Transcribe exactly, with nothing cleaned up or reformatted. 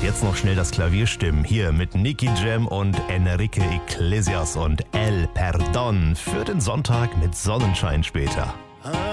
jetzt noch schnell das Klavier stimmen. Hier mit Nicky Jam und Enrique Iglesias und El Perdón für den Sonntag mit Sonnenschein später.